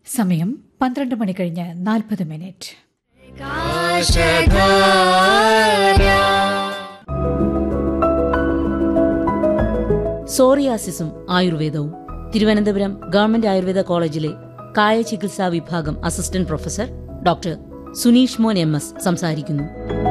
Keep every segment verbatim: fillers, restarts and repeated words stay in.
സമയം പന്ത്രണ്ട് മണി കഴിഞ്ഞ് നാൽപ്പത് മിനിറ്റ്. സോറിയാസിസും ആയുർവേദവും തിരുവനന്തപുരം ഗവൺമെന്റ് ആയുർവേദ കോളേജിലെ കായ ചികിത്സാ വിഭാഗം അസിസ്റ്റന്റ് പ്രൊഫസർ ഡോക്ടർ സുനീഷ് മോൻ എം എസ് സംസാരിക്കുന്നു.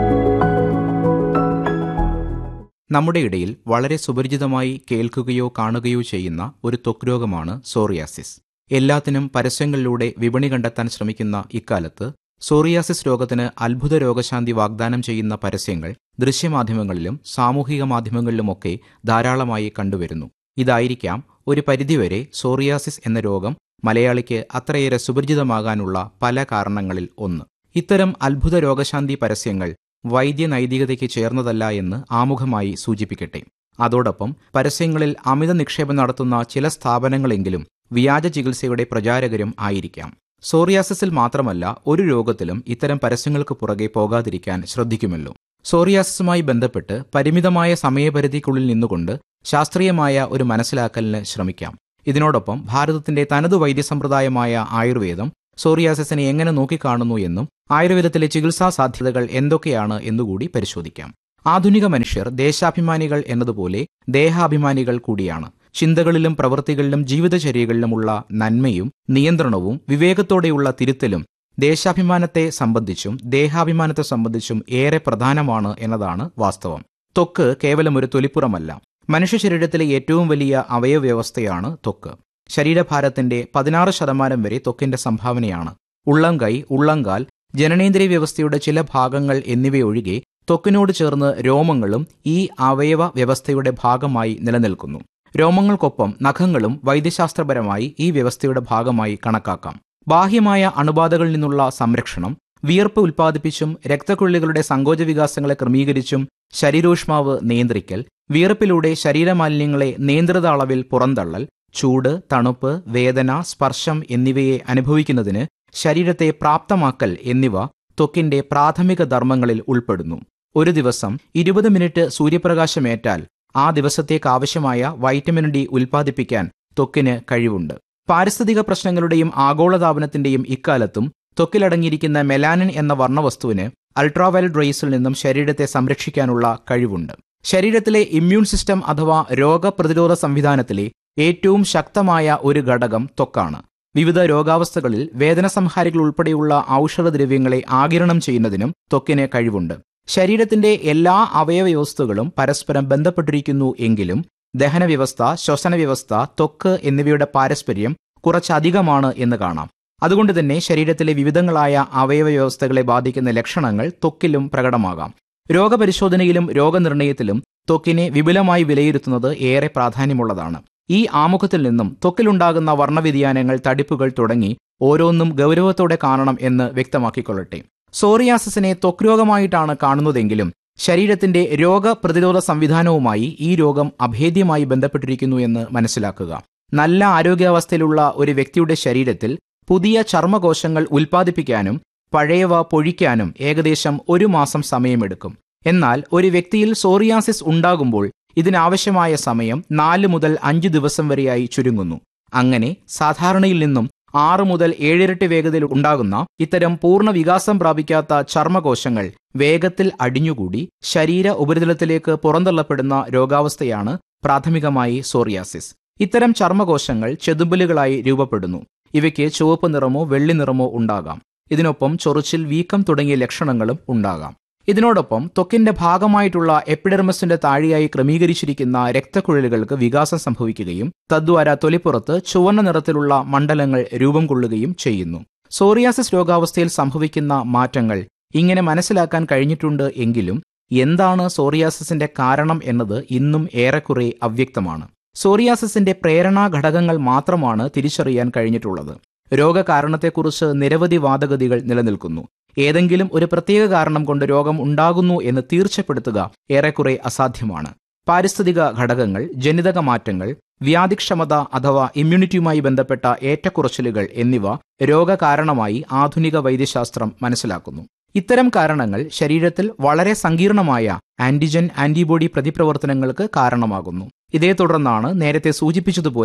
നമ്മുടെ ഇടയിൽ വളരെ സുപരിചിതമായി കേൾക്കുകയോ കാണുകയോ ചെയ്യുന്ന ഒരു ത്വക്ക് രോഗമാണ് സോറിയാസിസ്. എല്ലാത്തിനും പരസ്യങ്ങളിലൂടെ വിപണി കണ്ടെത്താൻ ശ്രമിക്കുന്ന ഇക്കാലത്ത് സോറിയാസിസ് രോഗത്തിന് അത്ഭുത രോഗശാന്തി വാഗ്ദാനം ചെയ്യുന്ന പരസ്യങ്ങൾ ദൃശ്യമാധ്യമങ്ങളിലും സാമൂഹിക മാധ്യമങ്ങളിലുമൊക്കെ ധാരാളമായി കണ്ടുവരുന്നു. ഇതായിരിക്കാം ഒരു പരിധിവരെ സോറിയാസിസ് എന്ന രോഗം മലയാളിക്ക് അത്രയേറെ സുപരിചിതമാകാനുള്ള പല കാരണങ്ങളിൽ ഒന്ന്. ഇത്തരം അത്ഭുത രോഗശാന്തി പരസ്യങ്ങൾ വൈദ്യനൈതികതയ്ക്ക് ചേർന്നതല്ല എന്ന് ആമുഖമായി സൂചിപ്പിക്കട്ടെ. അതോടൊപ്പം പരസ്യങ്ങളിൽ അമിത നിക്ഷേപം നടത്തുന്ന ചില സ്ഥാപനങ്ങളെങ്കിലും വ്യാജ ചികിത്സയുടെ പ്രചാരകരും ആയിരിക്കാം. സോറിയാസിസിൽ മാത്രമല്ല, ഒരു രോഗത്തിലും ഇത്തരം പരസ്യങ്ങൾക്ക് പുറകെ പോകാതിരിക്കാൻ ശ്രദ്ധിക്കുമല്ലോ. സോറിയാസിസുമായി ബന്ധപ്പെട്ട് പരിമിതമായ സമയപരിധിക്കുള്ളിൽ നിന്നുകൊണ്ട് ശാസ്ത്രീയമായ ഒരു മനസ്സിലാക്കലിന് ശ്രമിക്കാം. ഇതിനോടൊപ്പം ഭാരതത്തിന്റെ തനതു വൈദ്യസമ്പ്രദായമായ ആയുർവേദം സോറിയാസിസിനെ എങ്ങനെ നോക്കിക്കാണുന്നു എന്നും ആയുർവേദത്തിലെ ചികിത്സാ സാധ്യതകൾ എന്തൊക്കെയാണ് എന്നുകൂടി പരിശോധിക്കാം. ആധുനിക മനുഷ്യർ ദേശാഭിമാനികൾ എന്നതുപോലെ ദേഹാഭിമാനികൾ കൂടിയാണ്. ചിന്തകളിലും പ്രവൃത്തികളിലും ജീവിതചര്യകളിലുമുള്ള നന്മയും നിയന്ത്രണവും വിവേകത്തോടെയുള്ള തിരുത്തലും ദേശാഭിമാനത്തെ സംബന്ധിച്ചും ദേഹാഭിമാനത്തെ സംബന്ധിച്ചും ഏറെ പ്രധാനമാണ് എന്നതാണ് വാസ്തവം. ത്വക്ക് കേവലം ഒരു തൊലിപ്പുറമല്ല. മനുഷ്യ ശരീരത്തിലെ ഏറ്റവും വലിയ അവയവവ്യവസ്ഥയാണ് ത്വക്ക്. ശരീരഭാരത്തിന്റെ പതിനാറ് ശതമാനം വരെ ത്വക്കിന്റെ സംഭാവനയാണ്. ഉള്ളംകൈ, ഉള്ളംകാൽ, ജനനേന്ദ്രിയ വ്യവസ്ഥയുടെ ചില ഭാഗങ്ങൾ എന്നിവയൊഴികെ ത്വക്കിനോട് ചേർന്ന് രോമങ്ങളും ഈ അവയവ വ്യവസ്ഥയുടെ ഭാഗമായി നിലനിൽക്കുന്നു. രോമങ്ങൾക്കൊപ്പം നഖങ്ങളും വൈദ്യശാസ്ത്രപരമായി ഈ വ്യവസ്ഥയുടെ ഭാഗമായി കണക്കാക്കാം. ബാഹ്യമായ അണുബാധകളിൽ നിന്നുള്ള സംരക്ഷണം, വിയർപ്പ് ഉൽപ്പാദിപ്പിച്ചും രക്തക്കുഴലുകളുടെ സങ്കോചവികാസങ്ങളെ ക്രമീകരിച്ചും ശരീരോഷ്മാവ് നിയന്ത്രിക്കൽ, വിയർപ്പിലൂടെ ശരീരമാലിന്യങ്ങളെ നിയന്ത്രിത അളവിൽ പുറന്തള്ളൽ, ചൂട്, തണുപ്പ്, വേദന, സ്പർശം എന്നിവയെ അനുഭവിക്കുന്നതിന് ശരീരത്തെ പ്രാപ്തമാക്കൽ എന്നിവ ത്വക്കിന്റെ പ്രാഥമിക ധർമ്മങ്ങളിൽ ഉൾപ്പെടുന്നു. ഒരു ദിവസം ഇരുപത് മിനിറ്റ് സൂര്യപ്രകാശമേറ്റാൽ ആ ദിവസത്തേക്കാവശ്യമായ വൈറ്റമിൻ ഡി ഉൽപ്പാദിപ്പിക്കാൻ ത്വക്കിന് കഴിവുണ്ട്. പാരിസ്ഥിതിക പ്രശ്നങ്ങളുടെയും ആഗോളതാപനത്തിന്റെയും ഇക്കാലത്തും ത്വക്കിലടങ്ങിയിരിക്കുന്ന മെലാനിൻ എന്ന വർണ്ണവസ്തുവിന് അൾട്രാവയലറ്റ് റേസിൽ നിന്നും ശരീരത്തെ സംരക്ഷിക്കാനുള്ള കഴിവുണ്ട്. ശരീരത്തിലെ ഇമ്മ്യൂൺ സിസ്റ്റം അഥവാ രോഗപ്രതിരോധ സംവിധാനത്തിലെ ഏറ്റവും ശക്തമായ ഒരു ഘടകം ത്വക്കാണ്. വിവിധ രോഗാവസ്ഥകളിൽ വേദനസംഹാരികൾ ഉൾപ്പെടെയുള്ള ഔഷധദ്രവ്യങ്ങളെ ആഗിരണം ചെയ്യുന്നതിനും ത്വക്കിന് കഴിവുണ്ട്. ശരീരത്തിന്റെ എല്ലാ അവയവവ്യവസ്ഥകളും പരസ്പരം ബന്ധപ്പെട്ടിരിക്കുന്നു എങ്കിലും ദഹനവ്യവസ്ഥ, ശ്വസനവ്യവസ്ഥ, ത്വക്ക് എന്നിവയുടെ പാരസ്പര്യം കുറച്ചധികമാണ് എന്ന് കാണാം. അതുകൊണ്ട് തന്നെ ശരീരത്തിലെ വിവിധങ്ങളായ അവയവവ്യവസ്ഥകളെ ബാധിക്കുന്ന ലക്ഷണങ്ങൾ ത്വക്കിലും പ്രകടമാകാം. രോഗപരിശോധനയിലും രോഗനിർണയത്തിലും ത്വക്കിനെ വിപുലമായി വിലയിരുത്തുന്നത് ഏറെ പ്രാധാന്യമുള്ളതാണ്. ഈ ആമുഖത്തിൽ നിന്നും ത്വക്കിലുണ്ടാകുന്ന വർണ്ണവ്യതിയാനങ്ങൾ, തടിപ്പുകൾ തുടങ്ങി ഓരോന്നും ഗൗരവത്തോടെ കാണണം എന്ന് വ്യക്തമാക്കിക്കൊള്ളട്ടെ. സോറിയാസിസിനെ ത്വക്ക് രോഗമായിട്ടാണ് കാണുന്നതെങ്കിലും ശരീരത്തിന്റെ രോഗപ്രതിരോധ സംവിധാനവുമായി ഈ രോഗം അഭേദ്യമായി ബന്ധപ്പെട്ടിരിക്കുന്നു എന്ന് മനസ്സിലാക്കുക. നല്ല ആരോഗ്യാവസ്ഥയിലുള്ള ഒരു വ്യക്തിയുടെ ശരീരത്തിൽ പുതിയ ചർമ്മകോശങ്ങൾ ഉൽപ്പാദിപ്പിക്കാനും പഴയവ പൊഴിക്കാനും ഏകദേശം ഒരു മാസം സമയമെടുക്കും. എന്നാൽ ഒരു വ്യക്തിയിൽ സോറിയാസിസ് ഉണ്ടാകുമ്പോൾ ഇതിനാവശ്യമായ സമയം നാല് മുതൽ അഞ്ച് ദിവസം വരെയായി ചുരുങ്ങുന്നു. അങ്ങനെ സാധാരണയിൽ നിന്നും ആറ് മുതൽ ഏഴിരട്ടി വേഗതയിൽ ഉണ്ടാകുന്ന ഇത്തരം പൂർണ്ണ വികാസം പ്രാപിക്കാത്ത ചർമ്മകോശങ്ങൾ വേഗത്തിൽ അടിഞ്ഞുകൂടി ശരീര ഉപരിതലത്തിലേക്ക് പുറന്തള്ളപ്പെടുന്ന രോഗാവസ്ഥയാണ് പ്രാഥമികമായി സോറിയാസിസ്. ഇത്തരം ചർമ്മകോശങ്ങൾ ചെതുമ്പലുകളായി രൂപപ്പെടുന്നു. ഇവയ്ക്ക് ചുവപ്പ് നിറമോ വെള്ളി നിറമോ ഉണ്ടാകാം. ഇതിനൊപ്പം ചൊറിച്ചിൽ, വീക്കം തുടങ്ങിയ ലക്ഷണങ്ങളും ഉണ്ടാകാം. ഇതിനോടൊപ്പം ത്വക്കിന്റെ ഭാഗമായിട്ടുള്ള എപ്പിഡെർമസിന്റെ താഴെയായി ക്രമീകരിച്ചിരിക്കുന്ന രക്തക്കുഴലുകൾക്ക് വികാസം സംഭവിക്കുകയും തദ്വാര തൊലിപ്പുറത്ത് ചുവന്ന നിറത്തിലുള്ള മണ്ഡലങ്ങൾ രൂപം കൊള്ളുകയും ചെയ്യുന്നു. സോറിയാസിസ് രോഗാവസ്ഥയിൽ സംഭവിക്കുന്ന മാറ്റങ്ങൾ ഇങ്ങനെ മനസ്സിലാക്കാൻ കഴിഞ്ഞിട്ടുണ്ട് എങ്കിലും എന്താണ് സോറിയാസിസിന്റെ കാരണം എന്നത് ഇന്നും ഏറെക്കുറെ അവ്യക്തമാണ്. സോറിയാസിസിന്റെ പ്രേരണാ ഘടകങ്ങൾ മാത്രമാണ് തിരിച്ചറിയാൻ കഴിഞ്ഞിട്ടുള്ളത്. രോഗകാരണത്തെക്കുറിച്ച് നിരവധി വാദഗതികൾ നിലനിൽക്കുന്നു. ഏതെങ്കിലും ഒരു പ്രത്യേക കാരണം കൊണ്ട് രോഗം ഉണ്ടാകുന്നു എന്ന് തീർച്ചപ്പെടുത്തുക ഏറെക്കുറെ അസാധ്യമാണ്. പാരിസ്ഥിതിക ഘടകങ്ങൾ, ജനിതക മാറ്റങ്ങൾ, വ്യാധിക്ഷമത അഥവാ ഇമ്മ്യൂണിറ്റിയുമായി ബന്ധപ്പെട്ട ഏറ്റക്കുറച്ചിലുകൾ എന്നിവ രോഗകാരണമായി ആധുനിക വൈദ്യശാസ്ത്രം മനസ്സിലാക്കുന്നു. ഇത്തരം കാരണങ്ങൾ ശരീരത്തിൽ വളരെ സങ്കീർണമായ ആന്റിജൻ ആന്റിബോഡി പ്രതിപ്രവർത്തനങ്ങൾക്ക് കാരണമാകുന്നു. ഇതേ തുടർന്നാണ് നേരത്തെ സൂചിപ്പിച്ചതുപോലെ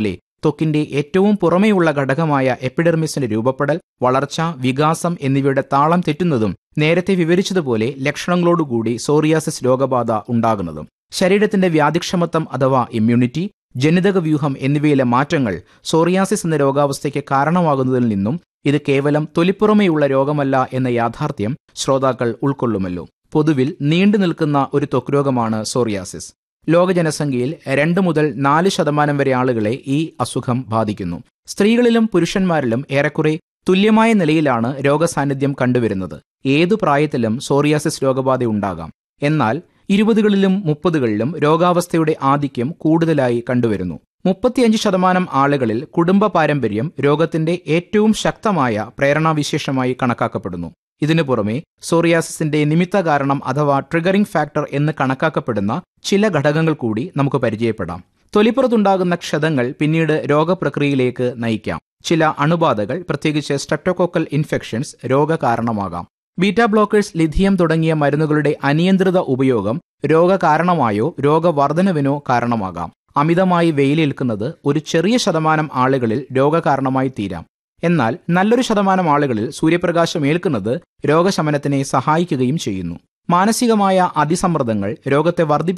ത്വക്കിന്റെ ഏറ്റവും പുറമേയുള്ള ഘടകമായ എപ്പിഡെർമിസിന്റെ രൂപപ്പെടൽ, വളർച്ച, വികാസം എന്നിവയുടെ താളം തെറ്റുന്നതും നേരത്തെ വിവരിച്ചതുപോലെ ലക്ഷണങ്ങളോടുകൂടി സോറിയാസിസ് രോഗബാധ ഉണ്ടാകുന്നതും. ശരീരത്തിന്റെ വ്യാധിക്ഷമത്വം അഥവാ ഇമ്മ്യൂണിറ്റി, ജനിതക വ്യൂഹം എന്നിവയിലെ മാറ്റങ്ങൾ സോറിയാസിസ് എന്ന രോഗാവസ്ഥയ്ക്ക് കാരണമാകുന്നതിൽ നിന്നും ഇത് കേവലം തൊലിപ്പുറമേയുള്ള രോഗമല്ല എന്ന യാഥാർത്ഥ്യം ശ്രോതാക്കൾ ഉൾക്കൊള്ളുമല്ലോ. പൊതുവിൽ നീണ്ടു നിൽക്കുന്ന ഒരു ത്വക്ക് രോഗമാണ് സോറിയാസിസ്. ലോക ജനസംഖ്യയിൽ രണ്ട് മുതൽ നാല് ശതമാനം വരെ ആളുകളെ ഈ അസുഖം ബാധിക്കുന്നു. സ്ത്രീകളിലും പുരുഷന്മാരിലും ഏറെക്കുറെ തുല്യമായ നിലയിലാണ് രോഗസാന്നിധ്യം കണ്ടുവരുന്നത്. ഏതു പ്രായത്തിലും സോറിയാസിസ് രോഗബാധ ഉണ്ടാകാം. എന്നാൽ ഇരുപതുകളിലും മുപ്പതുകളിലും രോഗാവസ്ഥയുടെ ആധിക്യം കൂടുതലായി കണ്ടുവരുന്നു. മുപ്പത്തിയഞ്ച് ശതമാനം ആളുകളിൽ കുടുംബ പാരമ്പര്യം രോഗത്തിന്റെ ഏറ്റവും ശക്തമായ പ്രേരണാവിശേഷമായി കണക്കാക്കപ്പെടുന്നു. ഇതിനു പുറമെ സോറിയാസിസിന്റെ നിമിത്ത കാരണം അഥവാ ട്രിഗറിംഗ് ഫാക്ടർ എന്ന് കണക്കാക്കപ്പെടുന്ന ചില ഘടകങ്ങൾ കൂടി നമുക്ക് പരിചയപ്പെടാം. തൊലിപ്പുറത്തുണ്ടാകുന്ന ക്ഷതങ്ങൾ പിന്നീട് രോഗപ്രക്രിയയിലേക്ക് നയിക്കാം. ചില അണുബാധകൾ, പ്രത്യേകിച്ച് streptococcal infections രോഗകാരണമാകാം. Beta blockers, lithium തുടങ്ങിയ മരുന്നുകളുടെ അനിയന്ത്രിത ഉപയോഗം രോഗകാരണമായോ രോഗവർദ്ധനവിനോ കാരണമാകാം. അമിതമായി വെയിലേൽക്കുന്നത് ഒരു ചെറിയ ശതമാനം ആളുകളിൽ രോഗകാരണമായി തീരാം. എന്നാൽ നല്ലൊരു ശതമാനം ആളുകളിൽ സൂര്യപ്രകാശം ഏൽക്കുന്നത് രോഗശമനത്തിനെ സഹായിക്കുകയും ചെയ്യുന്നു. മാനസികമായ അതിസമ്മർദ്ദങ്ങൾ രോഗത്തെ വർദ്ധിപ്പിക്കും